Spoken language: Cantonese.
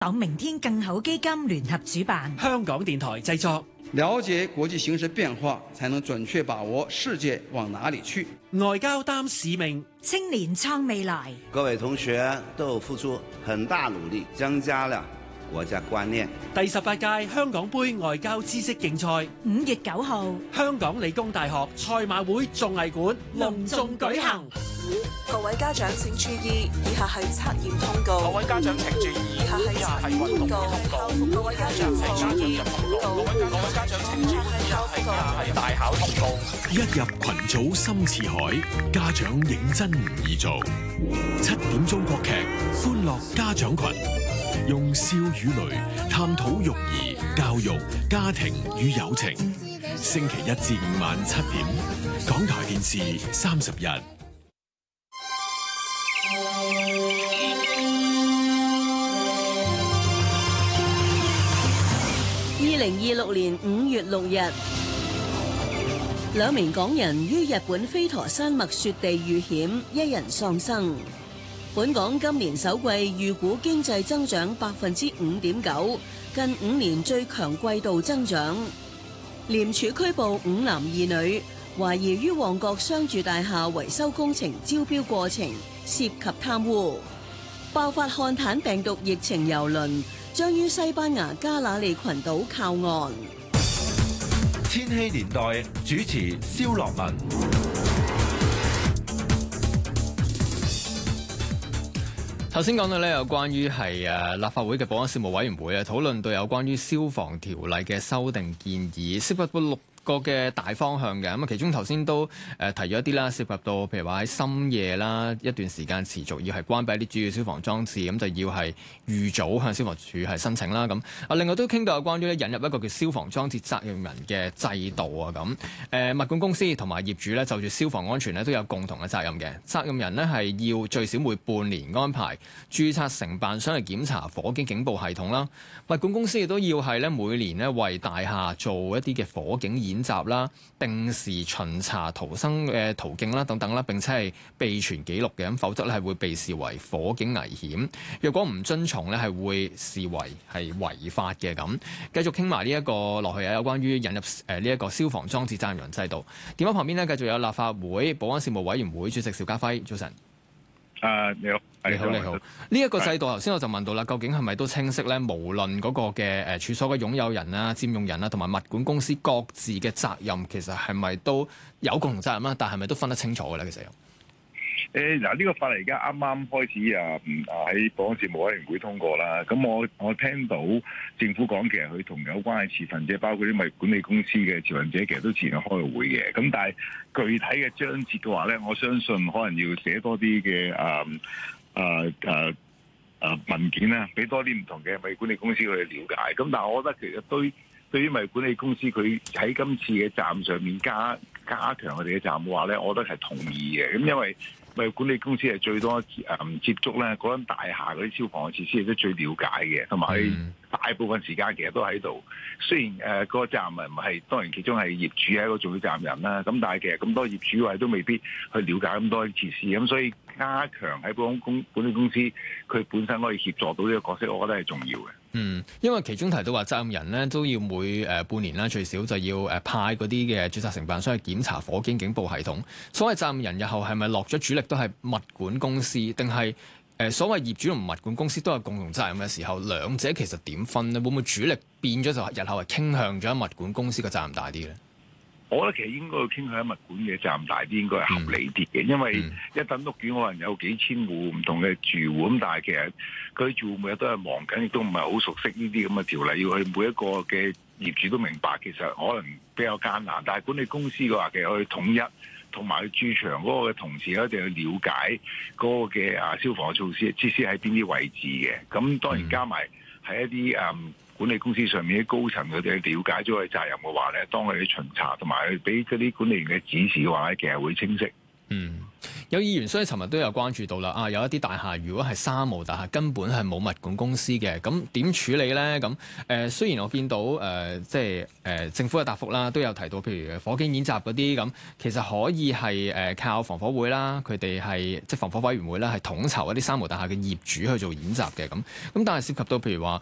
黨明天更好基金聯合主辦， 香港電台製作。 了解國際形勢變化，才能準確把握世界往哪裡去。 外交擔使命， 青年創未來。 各位同學都付出很大努力，增加了國家觀念。 第18屆香港杯外交知識競賽 5月9號， 香港理工大學賽馬會綜藝館隆重舉行。 各位家長請注意，以下係測驗通告。 各位家長請注意， 以下係測驗通告。各位家長請注意，各位家長請注意，以下係大考通告。 一入群組深似海，家長認真唔易做。7點鐘國劇，歡樂家長群，用笑與淚探討育兒、教育、家庭與友情。星期1至5晚7點，港台電視31。 2026年5月6日，兩名港人於日本飛陀山脈雪地遇險，一人喪生。本港今年首季預估經濟增長5.9%，近5年最強季度增長。廉署拘捕5男2女，懷疑於旺角商住大廈維修工程招標過程涉及貪污。爆發漢坦病毒疫情郵輪將於西班牙加那利群島靠岸。 千禧年代主持蕭樂文。 頭先講到咧，有關於係立法會嘅保安事務委員會啊，討論到有關於消防條例嘅修訂建議，涉及到6個嘅大方向嘅。咁啊，其中頭先都提咗一啲啦，涉及到譬如話喺深夜啦，一段時間持續要係關閉一啲主要消防裝置，咁就要係預早向消防處係申請啦。咁啊，另外都傾到有關於引入一個叫消防裝置責任人嘅制度啊。咁物管公司同埋業主咧，就住消防安全咧都有共同嘅責任嘅。責任人呢係要最少每半年安排註冊承辦商嚟檢查火警警報系統啦。物管公司亦都要係咧每年咧為大廈做一啲嘅火警演習啦，定時巡查逃生嘅途徑啦等等啦，並且係備存記錄嘅，咁否則咧係會被視為火警危險。若果唔遵從咧，係會視為係違法嘅。咁繼續傾埋呢一個落去啊，有關於引入呢一個消防裝置責任人制度。電話旁邊呢，繼續有立法會保安事務委員會主席邵家輝，早晨。 你好。 你好。呢一個制度頭先我就問到啦，究竟係咪都清晰咧？無論嗰個嘅處所嘅擁有人啊、佔用人啊，同埋物管公司各自嘅責任，其實係咪都有共同責任啦？但係咪都分得清楚嘅咧？其實嗱，呢個法例而家啱啱開始喺保安事務委員會通過啦。咁我聽到政府講，其實佢同有關嘅持份者，包括啲物管理公司嘅持份者，其實都自然開過會嘅。咁但係具體嘅章節嘅話咧，我相信可能要寫多啲嘅文件啦，俾多啲唔同嘅物管理公司去了解。咁但係我覺得其實對於物管理公司佢喺今次嘅站上面加強佢哋嘅站嘅話咧，我覺得係同意嘅。咁因為物管理公司係最多接觸咧嗰間大廈嗰啲消防嘅設施，亦都最了解嘅，同埋大部分時間其實都喺度。雖然嗰個責任人唔係，當然其中係業主係一個重要責任人啦。咁但係其實咁多業主位都未必去了解咁多設施，咁所以加強喺管理公司佢本身可以協助到呢個角色，我覺得係重要嘅。 因為其中提到話責任人咧都要每半年啦，最少就要派嗰啲嘅註冊承辦商去檢查火警警報系統。所謂責任人日後係咪落咗主力都係物管公司，定係所謂業主同物管公司都有共同責任嘅時候，兩者其實點分呢？會唔會主力變咗就日後係傾向咗物管公司嘅責任大啲咧？ 我覺得其實應該要傾向喺物管嘅責任大啲，應該係合理啲嘅，因為一棟屋苑可能有幾千戶唔同嘅住戶，咁但係其實嗰啲住戶每日都係忙緊，亦都唔係好熟悉呢啲咁嘅條例，要去每一個嘅業主都明白，其實可能比較艱難。但係管理公司嘅話，其實去統一同埋去駐場嗰個嘅同時，一定要了解嗰個嘅消防措施設施喺邊啲位置嘅。咁當然加埋喺一啲管理公司上面啲高層佢哋了解咗佢責任嘅話咧，當佢哋巡查同埋俾嗰啲管理員嘅指示嘅話咧，其實會清晰。 有議員所以尋日都有關注到啦，有一啲大廈如果係三無大廈，根本係冇物管公司嘅，咁點處理咧？咁雖然我見到政府嘅答覆啦，都有提到，譬如火警演習嗰啲咁，其實可以係靠防火會啦，佢哋係即防火委員會啦，係統籌一啲三無大廈嘅業主去做演習嘅咁。但係涉及到譬如話